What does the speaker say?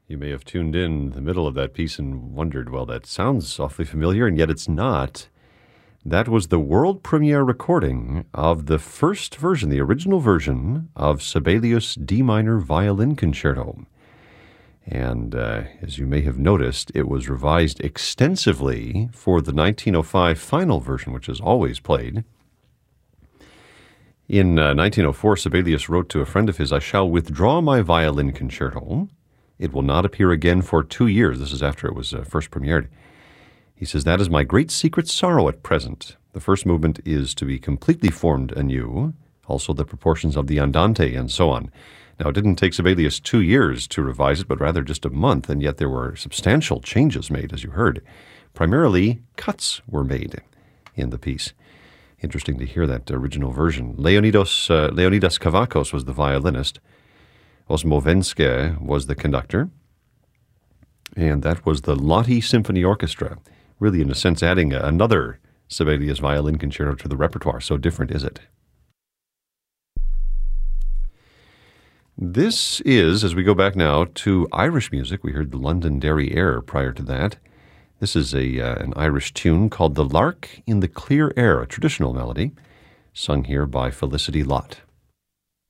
You may have tuned in the middle of that piece and wondered, well, that sounds awfully familiar, and yet it's not. That was the world premiere recording of the first version, the original version of Sibelius D minor violin concerto. And as you may have noticed, it was revised extensively for the 1905 final version, which is always played. In 1904, Sibelius wrote to a friend of his, "I shall withdraw my violin concerto. It will not appear again for 2 years." This is after it was first premiered. He says, "That is my great secret sorrow at present. The first movement is to be completely formed anew, also the proportions of the andante and so on." Now, it didn't take Sibelius 2 years to revise it, but rather just a month, and yet there were substantial changes made, as you heard. Primarily, cuts were made in the piece. Interesting to hear that original version. Leonidas Kavakos was the violinist. Osmovenske was the conductor. And that was the Lotte Symphony Orchestra. Really, in a sense, adding another Sibelius violin concerto to the repertoire. So different is it? This is, as we go back now to Irish music, we heard the Londonderry Air prior to that. This is an Irish tune called The Lark in the Clear Air, a traditional melody, sung here by Felicity Lott.